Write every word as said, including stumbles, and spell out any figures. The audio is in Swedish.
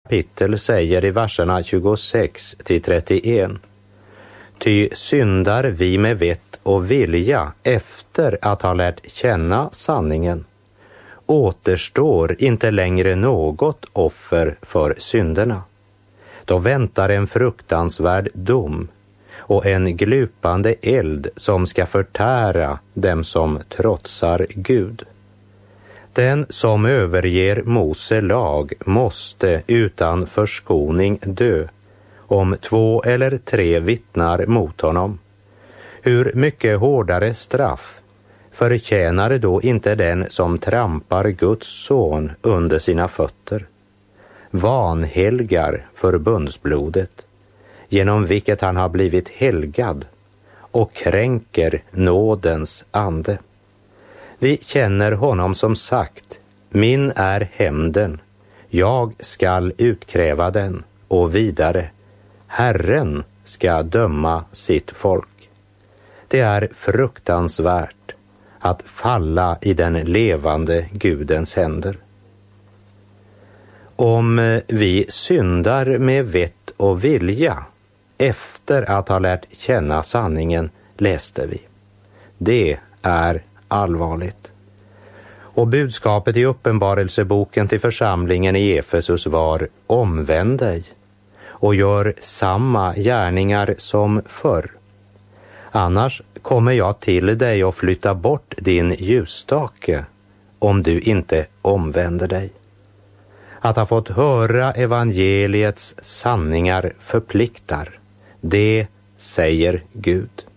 kapitel säger i verserna tjugosex till trettioett: Ty syndar vi med vett och vilja efter att ha lärt känna sanningen, återstår inte längre något offer för synderna. Då väntar en fruktansvärd dom och en glupande eld som ska förtära dem som trotsar Gud. Den som överger Mose lag måste utan förskoning dö, om två eller tre vittnar mot honom. Hur mycket hårdare straff förtjänar då inte den som trampar Guds son under sina fötter, vanhelgar förbundsblodet, genom vilket han har blivit helgad, och kränker nådens ande. Vi känner honom som sagt: min är hämnden, jag skall utkräva den, och vidare: Herren ska döma sitt folk. Det är fruktansvärt att falla i den levande Gudens händer. Om vi syndar med vett och vilja efter att ha lärt känna sanningen, läste vi. Det är allvarligt. Och budskapet i uppenbarelseboken till församlingen i Efesus var: omvänd dig och gör samma gärningar som förr. Annars kommer jag till dig och flyttar bort din ljusstake om du inte omvänder dig. Att ha fått höra evangeliets sanningar förpliktar, det säger Gud.